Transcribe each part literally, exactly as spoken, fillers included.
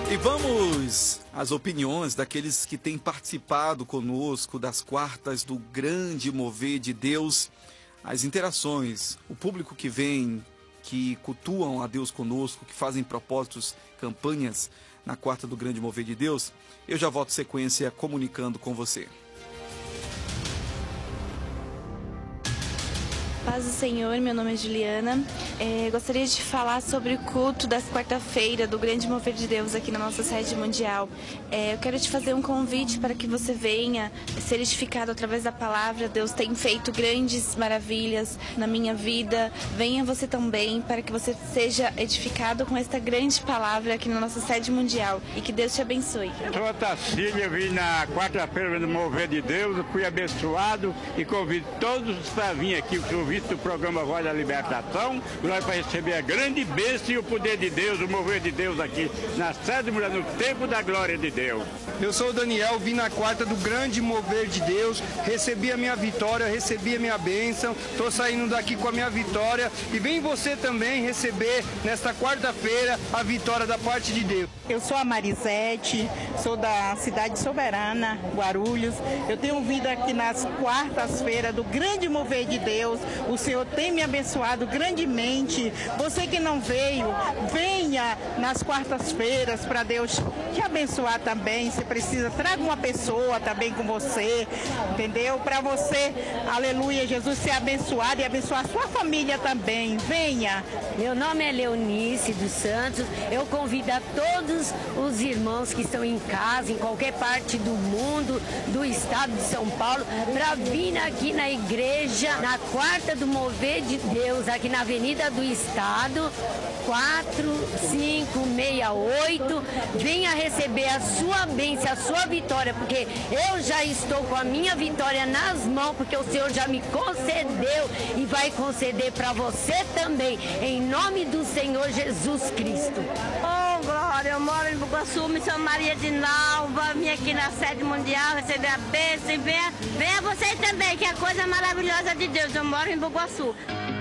E vamos às opiniões daqueles que têm participado conosco das quartas do grande mover de Deus, as interações, o público que vem, que cultuam a Deus conosco, que fazem propósitos, campanhas na quarta do grande mover de Deus. Eu já volto sequência comunicando com você. Paz do Senhor, meu nome é Juliana. É, gostaria de falar sobre o culto das quarta-feira do Grande Mover de Deus aqui na nossa sede mundial. É, eu quero te fazer um convite para que você venha ser edificado através da palavra. Deus tem feito grandes maravilhas na minha vida. Venha você também para que você seja edificado com esta grande palavra aqui na nossa sede mundial. E que Deus te abençoe. Sou a Tacília, eu vim na quarta-feira do Mover de Deus, fui abençoado e convido todos para vir aqui para ouvir do programa Voz da Libertação, nós para receber a grande bênção e o poder de Deus, o mover de Deus aqui na sede mulher, no tempo da glória de Deus. Eu sou o Daniel, vim na quarta do grande mover de Deus, recebi a minha vitória, recebi a minha bênção, estou saindo daqui com a minha vitória e vem você também receber nesta quarta-feira a vitória da parte de Deus. Eu sou a Marisete, sou da cidade soberana, Guarulhos. Eu tenho vindo aqui nas quartas-feiras do grande mover de Deus. O Senhor tem me abençoado grandemente. Você que não veio, venha nas quartas-feiras para Deus te abençoar também. Você precisa, traga uma pessoa também com você, entendeu? Para você, aleluia, Jesus ser abençoado e abençoar a sua família também. Venha. Meu nome é Leonice dos Santos. Eu convido a todos os irmãos que estão em casa, em qualquer parte do mundo, do estado de São Paulo, para vir aqui na igreja, na quarta do Mover de Deus, aqui na Avenida do Estado, quatro cinco seis oito. Venha receber a sua bênção, a sua vitória, porque eu já estou com a minha vitória nas mãos, porque o Senhor já me concedeu e vai conceder para você também, em nome do Senhor Jesus Cristo. Oh, glória, eu moro em Bugaçu, Missão Maria de Nalva, vim aqui na sede mundial receber a bênção e venha, venha você também, que é a coisa maravilhosa de Deus. Eu moro em Bugaçu.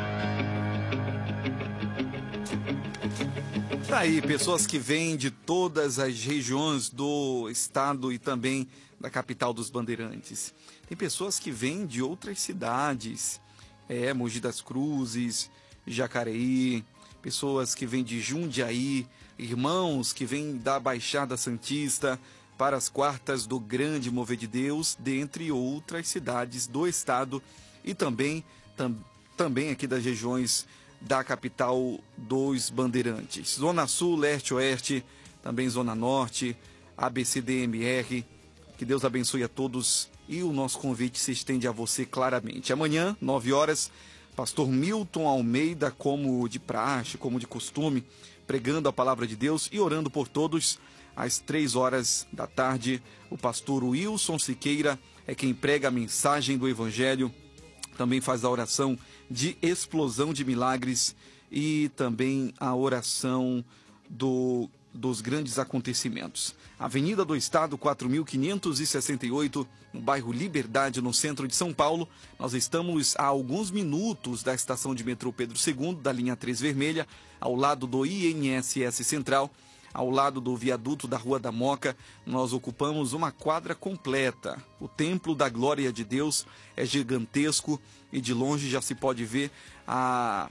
Tá aí, pessoas que vêm de todas as regiões do estado e também da capital dos Bandeirantes. Tem pessoas que vêm de outras cidades, é, Mogi das Cruzes, Jacareí, pessoas que vêm de Jundiaí, irmãos que vêm da Baixada Santista para as quartas do Grande Mover de Deus, dentre outras cidades do estado e também, tam, também aqui das regiões da capital dos Bandeirantes. Zona Sul, Leste, Oeste, também Zona Norte, A B C D M R. Que Deus abençoe a todos e o nosso convite se estende a você claramente. Amanhã, nove horas, pastor Milton Almeida, como de praxe, como de costume, pregando a palavra de Deus e orando por todos. Às três horas da tarde, o pastor Wilson Siqueira é quem prega a mensagem do Evangelho, também faz a oração de explosão de milagres e também a oração do, dos grandes acontecimentos. Avenida do Estado, quatro mil quinhentos e sessenta e oito, no bairro Liberdade, no centro de São Paulo. Nós estamos a alguns minutos da estação de metrô Pedro segundo, da linha três Vermelha, ao lado do I N S S Central, ao lado do viaduto da Rua da Moca. Nós ocupamos uma quadra completa. O Templo da Glória de Deus é gigantesco e de longe já se pode ver a,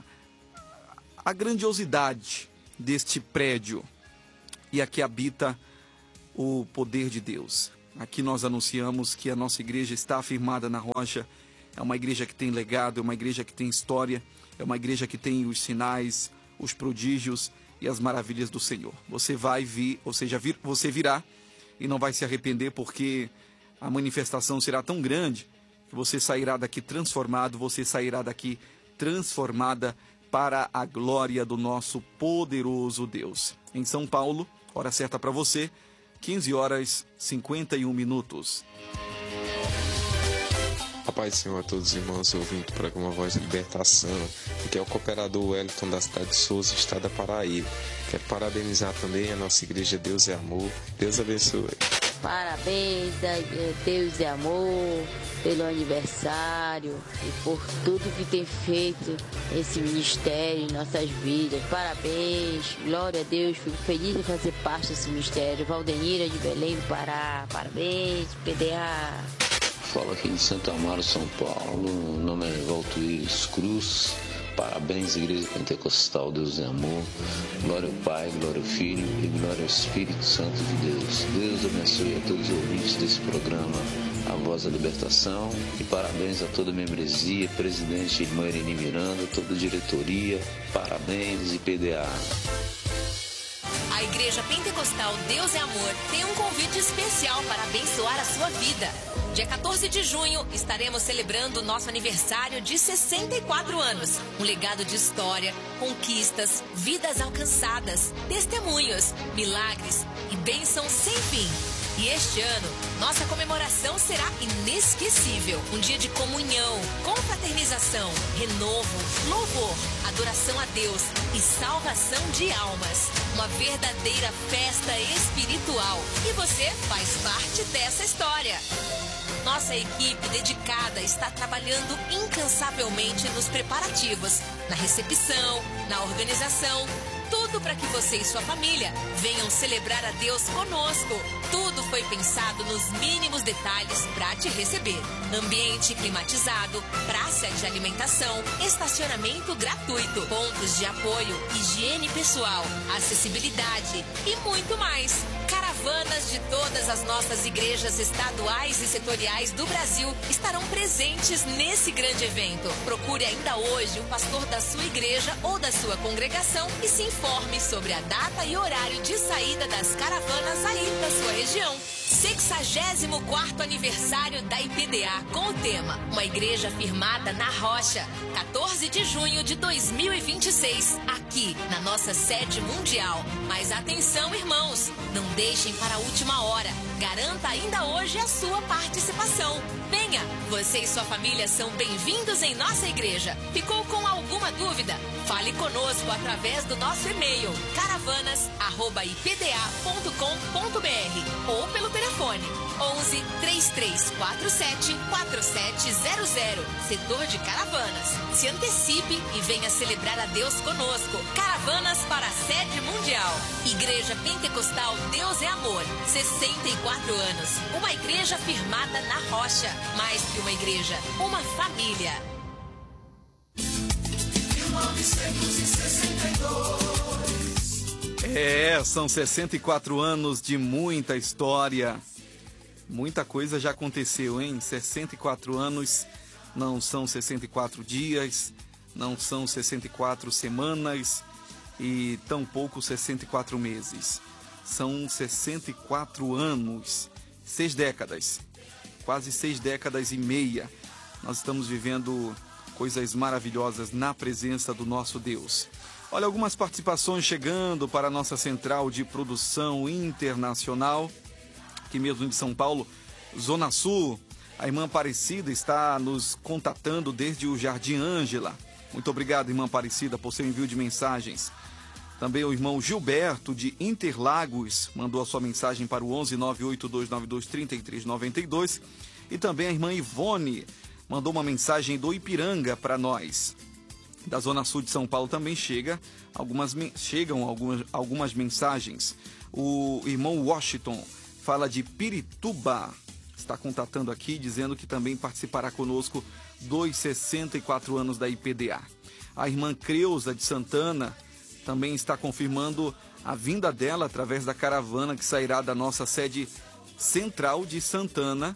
a grandiosidade deste prédio. E aqui habita o poder de Deus. Aqui nós anunciamos que a nossa igreja está afirmada na rocha. É uma igreja que tem legado, é uma igreja que tem história, é uma igreja que tem os sinais, os prodígios e as maravilhas do Senhor. Você vai vir, ou seja, vir, você virá e não vai se arrepender, porque a manifestação será tão grande que você sairá daqui transformado, você sairá daqui transformada para a glória do nosso poderoso Deus. Em São Paulo, hora certa para você, quinze horas e cinquenta e um minutos. A paz do Senhor a todos os irmãos ouvindo o programa Voz da Libertação, que é o cooperador Wellington da cidade de Souza, estado da Paraíba. Quero parabenizar também a nossa igreja Deus é Amor. Deus abençoe. Parabéns, Deus é amor, pelo aniversário e por tudo que tem feito esse ministério em nossas vidas. Parabéns, glória a Deus, fico feliz de fazer parte desse ministério. Valdenira de Belém do Pará, parabéns, P D A. Fala aqui de Santo Amaro, São Paulo, o nome é Valtuíris Cruz. Parabéns, Igreja Pentecostal, Deus é amor. Glória ao Pai, glória ao Filho e glória ao Espírito Santo de Deus. Deus abençoe a todos os ouvintes desse programa, A Voz da Libertação. E parabéns a toda a membresia, presidente irmã Irene Miranda, toda a diretoria. Parabéns e P D A. A Igreja Pentecostal Deus é Amor tem um convite especial para abençoar a sua vida. Dia quatorze de junho, estaremos celebrando nosso aniversário de sessenta e quatro anos. Um legado de história, conquistas, vidas alcançadas, testemunhos, milagres e bênçãos sem fim. E este ano, nossa comemoração será inesquecível. Um dia de comunhão, confraternização, renovo, louvor, adoração a Deus e salvação de almas. Uma verdadeira festa espiritual. E você faz parte dessa história. Nossa equipe dedicada está trabalhando incansavelmente nos preparativos, na recepção, na organização. Tudo para que você e sua família venham celebrar a Deus conosco. Tudo foi pensado nos mínimos detalhes para te receber. Ambiente climatizado, praça de alimentação, estacionamento gratuito, pontos de apoio, higiene pessoal, acessibilidade e muito mais. Caravanas de todas as nossas igrejas estaduais e setoriais do Brasil estarão presentes nesse grande evento. Procure ainda hoje o pastor da sua igreja ou da sua congregação e se informe sobre a data e horário de saída das caravanas aí da sua região. sexagésimo quarto aniversário da I P D A com o tema Uma Igreja Firmada na Rocha, quatorze de junho de dois mil e vinte e seis, aqui na nossa sede mundial. Mas atenção, irmãos, não deixem para a última hora. Garanta ainda hoje a sua participação. Venha, você e sua família são bem-vindos em nossa igreja. Ficou com alguma dúvida? Fale conosco através do nosso e-mail caravanas arroba i p d a ponto com ponto b r ou pelo telefone onze, três três quatro sete, quatro sete zero zero, setor de Caravanas. Se antecipe e venha celebrar a Deus conosco. Caravanas para a sede mundial. Igreja Pentecostal Deus é Amor, sessenta e quatro anos. Uma igreja firmada na rocha. Mais que uma igreja, uma família. mil novecentos e sessenta e dois. É, são sessenta e quatro anos de muita história. Muita coisa já aconteceu, hein? sessenta e quatro anos, não são sessenta e quatro dias, não são sessenta e quatro semanas e tampouco sessenta e quatro meses. São sessenta e quatro anos, seis décadas, quase seis décadas e meia. Nós estamos vivendo coisas maravilhosas na presença do nosso Deus. Olha, algumas participações chegando para a nossa central de produção internacional, aqui mesmo de São Paulo, Zona Sul. A irmã Aparecida está nos contatando desde o Jardim Ângela. Muito obrigado, irmã Aparecida, por seu envio de mensagens. Também o irmão Gilberto, de Interlagos, mandou a sua mensagem para o onze, nove oito dois nove dois, três três nove dois. E também a irmã Ivone mandou uma mensagem do Ipiranga para nós. Da Zona Sul de São Paulo também chega algumas, chegam algumas, algumas mensagens. O irmão Washington fala de Pirituba, está contatando aqui, dizendo que também participará conosco dos sessenta e quatro anos da I P D A. A irmã Creuza, de Santana, também está confirmando a vinda dela através da caravana que sairá da nossa sede central de Santana,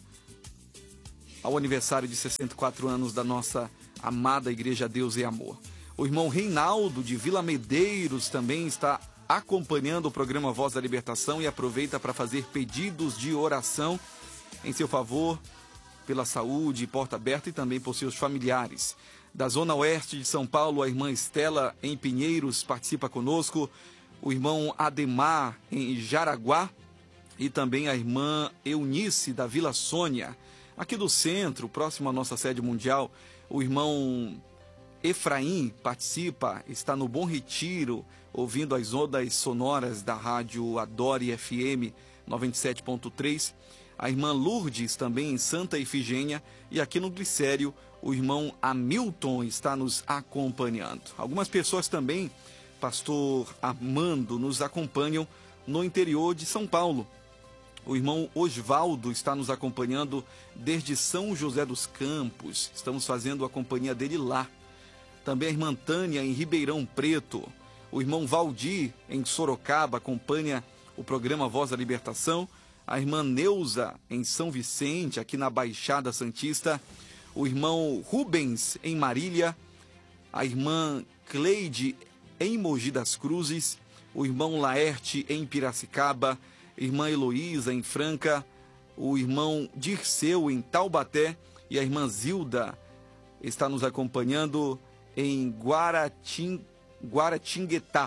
ao aniversário de sessenta e quatro anos da nossa amada Igreja Deus e Amor. O irmão Reinaldo, de Vila Medeiros, também está acompanhando o programa Voz da Libertação e aproveita para fazer pedidos de oração em seu favor, pela saúde, porta aberta e também por seus familiares. Da Zona Oeste de São Paulo, a irmã Estela, em Pinheiros, participa conosco. O irmão Ademar, em Jaraguá. E também a irmã Eunice, da Vila Sônia. Aqui do centro, próximo à nossa sede mundial, o irmão Efraim participa, está no Bom Retiro, ouvindo as ondas sonoras da rádio Adore F M, noventa e sete ponto três. A irmã Lourdes, também em Santa Ifigênia. E aqui no Glicério, o irmão Hamilton está nos acompanhando. Algumas pessoas também, pastor Armando, nos acompanham no interior de São Paulo. O irmão Osvaldo está nos acompanhando desde São José dos Campos. Estamos fazendo a companhia dele lá. Também a irmã Tânia, em Ribeirão Preto. O irmão Valdir, em Sorocaba, acompanha o programa Voz da Libertação. A irmã Neuza, em São Vicente, aqui na Baixada Santista. O irmão Rubens, em Marília. A irmã Cleide, em Mogi das Cruzes. O irmão Laerte, em Piracicaba. Irmã Heloísa, em Franca. O irmão Dirceu, em Taubaté. E a irmã Zilda está nos acompanhando em Guaratim, Guaratinguetá.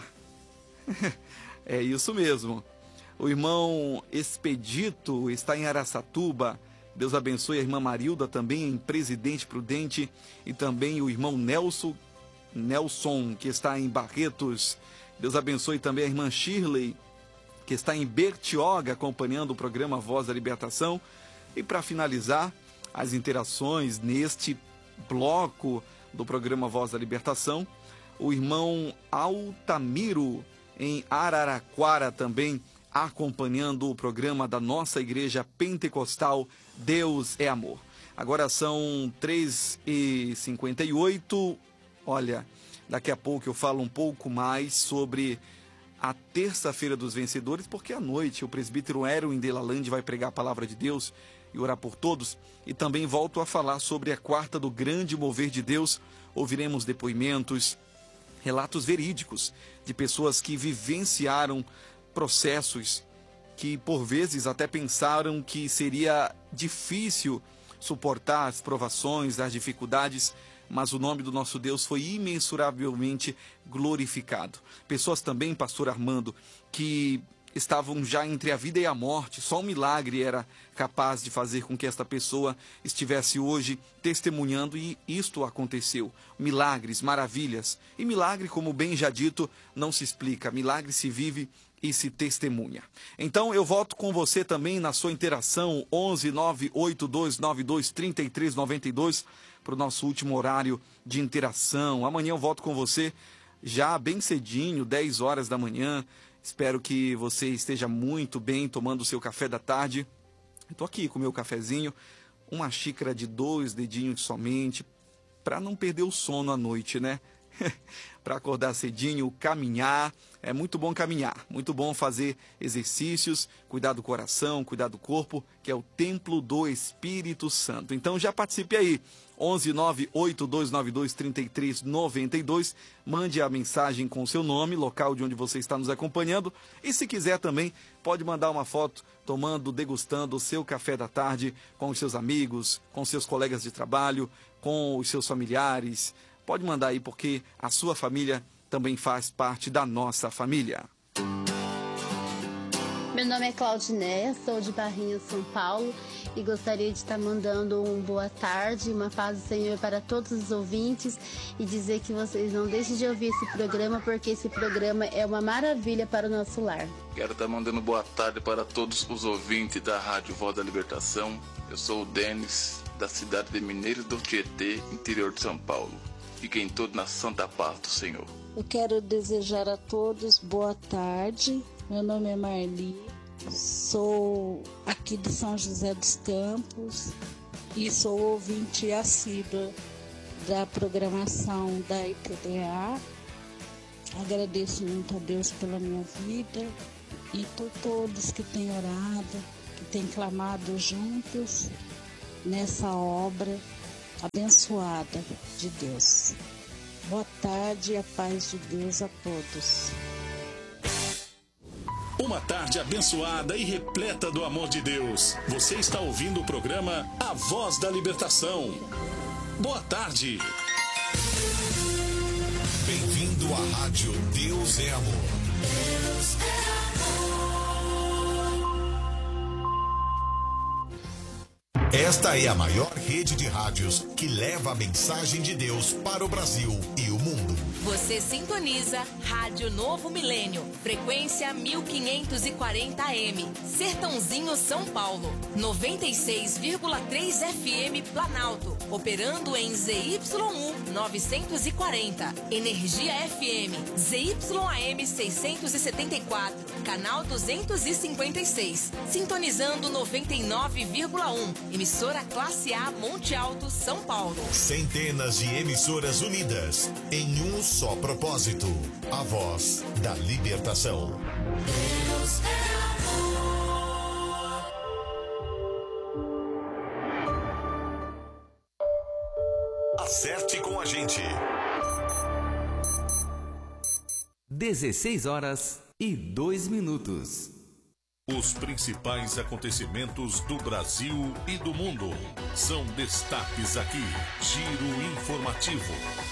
É isso mesmo. O irmão Expedito está em Araçatuba. Deus abençoe a irmã Marilda, também em Presidente Prudente. E também o irmão Nelson, Nelson, que está em Barretos. Deus abençoe também a irmã Shirley, que está em Bertioga, acompanhando o programa Voz da Libertação. E para finalizar as interações neste bloco do programa Voz da Libertação, o irmão Altamiro, em Araraquara, também acompanhando o programa da nossa Igreja Pentecostal Deus é Amor. Agora são três e cinquenta e oito. Olha, daqui a pouco eu falo um pouco mais sobre a terça-feira dos vencedores, porque à noite o presbítero Erwin Delalande vai pregar a palavra de Deus e orar por todos. E também volto a falar sobre a quarta do grande mover de Deus. Ouviremos depoimentos, relatos verídicos de pessoas que vivenciaram processos que por vezes até pensaram que seria difícil suportar as provações, as dificuldades, mas o nome do nosso Deus foi imensuravelmente glorificado. Pessoas também, pastor Armando, que estavam já entre a vida e a morte, só um milagre era capaz de fazer com que esta pessoa estivesse hoje testemunhando, e isto aconteceu. Milagres, maravilhas. E milagre, como bem já dito, não se explica. Milagre se vive e se testemunha. Então eu volto com você também na sua interação, onze nove oito dois nove dois três três nove dois, para o nosso último horário de interação. Amanhã eu volto com você já bem cedinho, dez horas da manhã. Espero que você esteja muito bem tomando o seu café da tarde. Estou aqui com o meu cafezinho, uma xícara de dois dedinhos somente, para não perder o sono à noite, né? Para acordar cedinho, caminhar. É muito bom caminhar, muito bom fazer exercícios, cuidar do coração, cuidar do corpo, que é o templo do Espírito Santo. Então já participe aí, onze nove oito dois nove dois três três nove dois, mande a mensagem com o seu nome, local de onde você está nos acompanhando, e se quiser também, pode mandar uma foto tomando, degustando o seu café da tarde com os seus amigos, com seus colegas de trabalho, com os seus familiares. Pode mandar aí, porque a sua família também faz parte da nossa família. Meu nome é Claudinéia, sou de Barrinha, São Paulo, e gostaria de estar mandando um boa tarde, uma paz do Senhor para todos os ouvintes, e dizer que vocês não deixem de ouvir esse programa, porque esse programa é uma maravilha para o nosso lar. Quero estar mandando boa tarde para todos os ouvintes da Rádio Voz da Libertação. Eu sou o Denis, da cidade de Mineiro do Tietê, interior de São Paulo. Fiquem todos na santa paz do Senhor. Eu quero desejar a todos boa tarde. Meu nome é Marli, sou aqui de São José dos Campos e sou ouvinte assídua da programação da I P D A. Agradeço muito a Deus pela minha vida e por todos que têm orado, que têm clamado juntos nessa obra abençoada de Deus. Boa tarde e a paz de Deus a todos. Uma tarde abençoada e repleta do amor de Deus. Você está ouvindo o programa A Voz da Libertação. Boa tarde. Bem-vindo à Rádio Deus é Amor. Deus é amor. Esta é a maior rede de rádios que leva a mensagem de Deus para o Brasil e o mundo. Você sintoniza Rádio Novo Milênio, frequência mil quinhentos e quarenta A M, Sertãozinho, São Paulo, noventa e seis vírgula três F M Planalto, operando em Z Y U novecentos e quarenta, Energia F M, Z Y A M seiscentos e setenta e quatro, canal duzentos e cinquenta e seis, sintonizando noventa e nove vírgula um, emissora Classe A Monte Alto, São Paulo. Centenas de emissoras unidas em um só propósito, a voz da libertação. Deus é amor. Acerte com a gente. dezesseis horas e dois minutos. Os principais acontecimentos do Brasil e do mundo são destaques aqui. Giro informativo.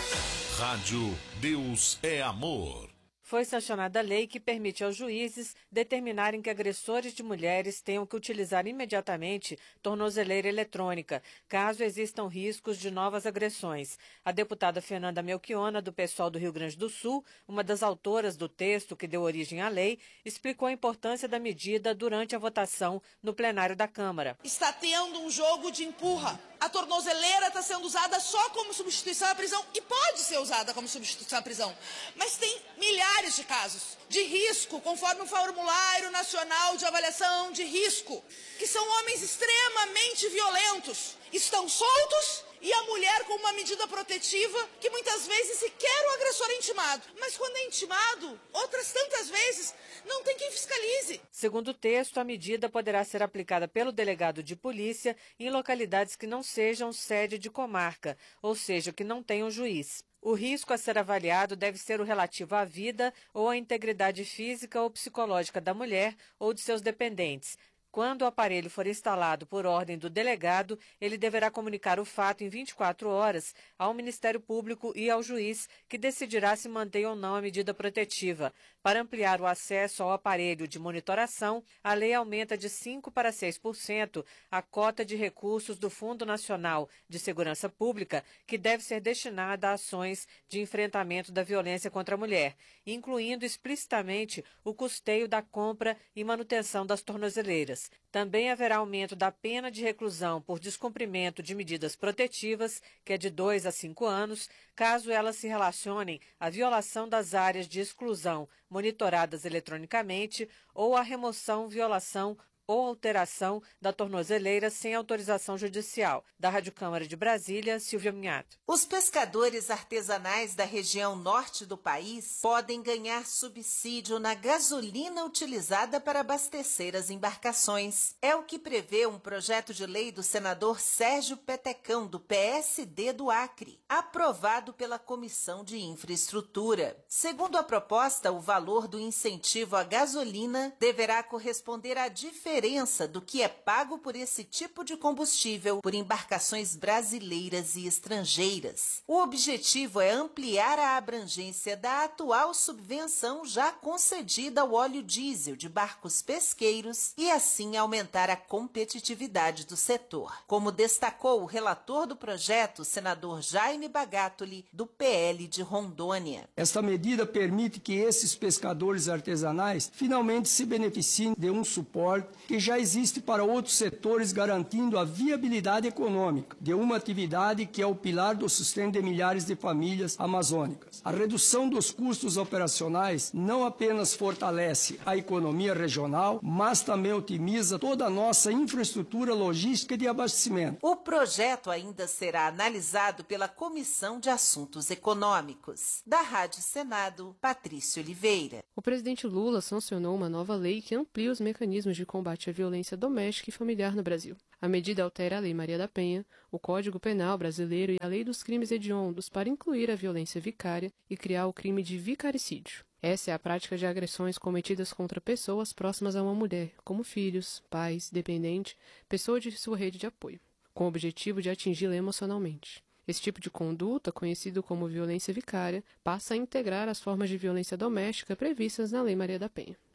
Rádio Deus é Amor. Foi sancionada a lei que permite aos juízes determinarem que agressores de mulheres tenham que utilizar imediatamente tornozeleira eletrônica, caso existam riscos de novas agressões. A deputada Fernanda Melchiona, do PSOL do Rio Grande do Sul, uma das autoras do texto que deu origem à lei, explicou a importância da medida durante a votação no plenário da Câmara. Está tendo um jogo de empurra. A tornozeleira está sendo usada só como substituição à prisão e pode ser usada como substituição à prisão. Mas tem milhares de casos de risco, conforme o Formulário Nacional de Avaliação de Risco, que são homens extremamente violentos, estão soltos e a mulher com uma medida protetiva que muitas vezes sequer o agressor é intimado. Mas quando é intimado, outras tantas vezes, não tem quem fiscalize. Segundo o texto, a medida poderá ser aplicada pelo delegado de polícia em localidades que não sejam sede de comarca, ou seja, que não tenham juiz. O risco a ser avaliado deve ser o relativo à vida ou à integridade física ou psicológica da mulher ou de seus dependentes. Quando o aparelho for instalado por ordem do delegado, ele deverá comunicar o fato em vinte e quatro horas ao Ministério Público e ao juiz, que decidirá se mantém ou não a medida protetiva. Para ampliar o acesso ao aparelho de monitoração, a lei aumenta de cinco por cento para seis por cento a cota de recursos do Fundo Nacional de Segurança Pública, que deve ser destinada a ações de enfrentamento da violência contra a mulher, incluindo explicitamente o custeio da compra e manutenção das tornozeleiras. Também haverá aumento da pena de reclusão por descumprimento de medidas protetivas, que é de dois a cinco anos, caso elas se relacionem à violação das áreas de exclusão monitoradas eletronicamente ou à remoção, violação ou alteração da tornozeleira sem autorização judicial. Da Rádio Câmara de Brasília, Silvia Minhato. Os pescadores artesanais da região norte do país podem ganhar subsídio na gasolina utilizada para abastecer as embarcações. É o que prevê um projeto de lei do senador Sérgio Petecão, do P S D do Acre, aprovado pela Comissão de Infraestrutura. Segundo a proposta, o valor do incentivo à gasolina deverá corresponder à diferença diferença do que é pago por esse tipo de combustível por embarcações brasileiras e estrangeiras. O objetivo é ampliar a abrangência da atual subvenção já concedida ao óleo diesel de barcos pesqueiros e assim aumentar a competitividade do setor. Como destacou o relator do projeto, o senador Jaime Bagatoli, do P L de Rondônia. Esta medida permite que esses pescadores artesanais finalmente se beneficiem de um suporte que já existe para outros setores, garantindo a viabilidade econômica de uma atividade que é o pilar do sustento de milhares de famílias amazônicas. A redução dos custos operacionais não apenas fortalece a economia regional, mas também otimiza toda a nossa infraestrutura logística de abastecimento. O projeto ainda será analisado pela Comissão de Assuntos Econômicos. Da Rádio Senado, Patrícia Oliveira. O presidente Lula sancionou uma nova lei que amplia os mecanismos de combate à violência doméstica e familiar no Brasil. A medida altera a Lei Maria da Penha, o Código Penal brasileiro e a Lei dos Crimes Hediondos para incluir a violência vicária e criar o crime de vicaricídio. Essa é a prática de agressões cometidas contra pessoas próximas a uma mulher, como filhos, pais, dependente, pessoa de sua rede de apoio, com o objetivo de atingi-la emocionalmente. Esse tipo de conduta, conhecido como violência vicária, passa a integrar as formas de violência doméstica previstas na Lei Maria da Penha.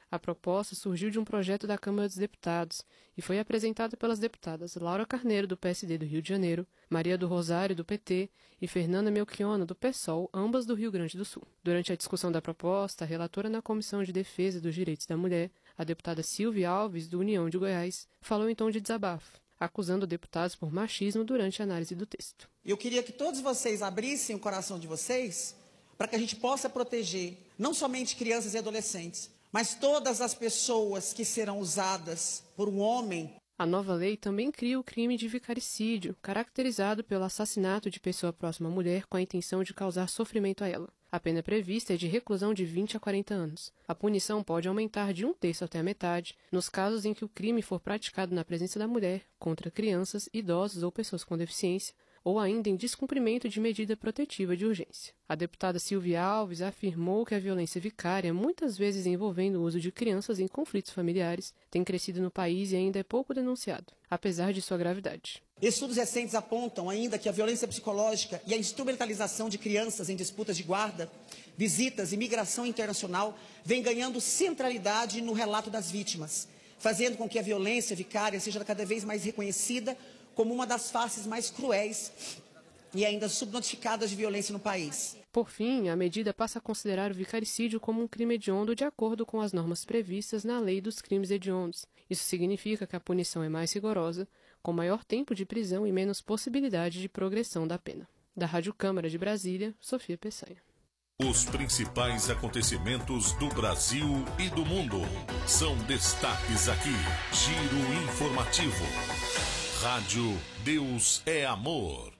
A proposta surgiu de um projeto da Câmara dos Deputados e foi apresentada pelas deputadas Laura Carneiro, do P S D do Rio de Janeiro, Maria do Rosário, do P T, e Fernanda Melchiona, do PSOL, ambas do Rio Grande do Sul. Durante a discussão da proposta, a relatora na Comissão de Defesa dos Direitos da Mulher, a deputada Silvia Alves, do União de Goiás, falou em tom de desabafo, acusando deputados por machismo durante a análise do texto. Eu queria que todos vocês abrissem o coração de vocês para que a gente possa proteger não somente crianças e adolescentes, mas todas as pessoas que serão usadas por um homem. A nova lei também cria o crime de vicaricídio, caracterizado pelo assassinato de pessoa próxima à mulher com a intenção de causar sofrimento a ela. A pena prevista é de reclusão de vinte a quarenta anos. A punição pode aumentar de um terço até a metade, nos casos em que o crime for praticado na presença da mulher, contra crianças, idosos ou pessoas com deficiência, ou ainda em descumprimento de medida protetiva de urgência. A deputada Silvia Alves afirmou que a violência vicária, muitas vezes envolvendo o uso de crianças em conflitos familiares, tem crescido no país e ainda é pouco denunciado, apesar de sua gravidade. Estudos recentes apontam ainda que a violência psicológica e a instrumentalização de crianças em disputas de guarda, visitas e migração internacional vem ganhando centralidade no relato das vítimas, fazendo com que a violência vicária seja cada vez mais reconhecida como uma das faces mais cruéis e ainda subnotificadas de violência no país. Por fim, a medida passa a considerar o vicaricídio como um crime hediondo de acordo com as normas previstas na Lei dos Crimes Hediondos. Isso significa que a punição é mais rigorosa, com maior tempo de prisão e menos possibilidade de progressão da pena. Da Rádio Câmara de Brasília, Sofia Peçanha. Os principais acontecimentos do Brasil e do mundo são destaques aqui. Giro informativo. Rádio Deus é Amor.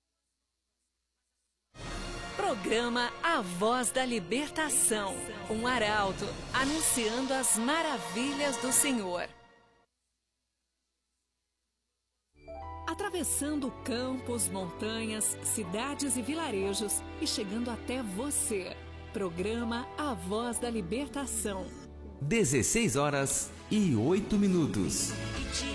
Programa A Voz da Libertação. Um arauto anunciando as maravilhas do Senhor. Atravessando campos, montanhas, cidades e vilarejos e chegando até você. Programa A Voz da Libertação. dezesseis horas e oito minutos. E te